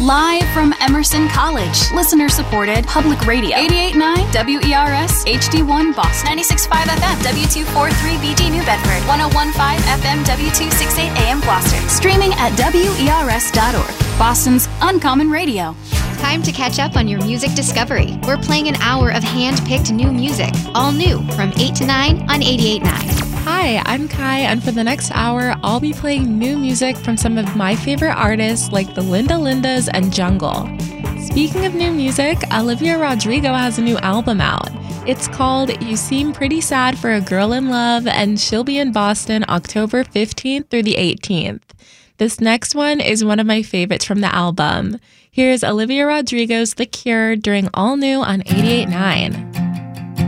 Live from Emerson College, listener-supported public radio. 88.9 WERS HD1 Boston. 96.5 FM W243BG New Bedford. 101.5 FM W268 AM Gloucester. Streaming at WERS.org. Boston's Uncommon Radio. Time to catch up on your music discovery. We're playing an hour of hand-picked new music, all new from 8 to 9 on 88.9. Hi, I'm Kai, and for the next hour, I'll be playing new music from some of my favorite artists like the Linda Lindas and Jungle. Speaking of new music, Olivia Rodrigo has a new album out. It's called You Seem Pretty Sad for a Girl in Love, and she'll be in Boston October 15th through the 18th. This next one is one of my favorites from the album. Here's Olivia Rodrigo's The Cure during All New on 88.9.